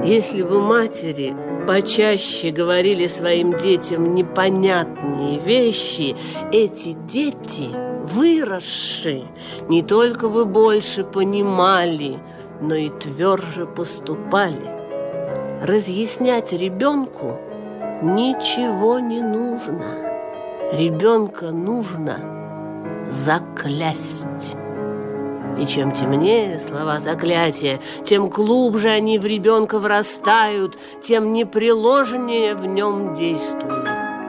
Если бы матери почаще говорили своим детям непонятные вещи, эти дети, выросшие, не только бы больше понимали, но и тверже поступали. Разъяснять ребенку ничего не нужно. Ребенка нужно заклясть. И чем темнее слова заклятия, тем глубже они в ребенка врастают, тем непреложнее в нем действуют.